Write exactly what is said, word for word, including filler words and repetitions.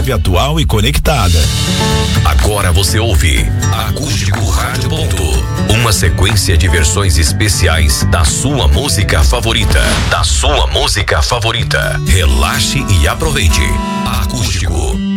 leve, atual e conectada. Agora você ouve Acústico Rádio Ponto, uma sequência de versões especiais da sua música favorita, da sua música favorita. Relaxe e aproveite. Acústico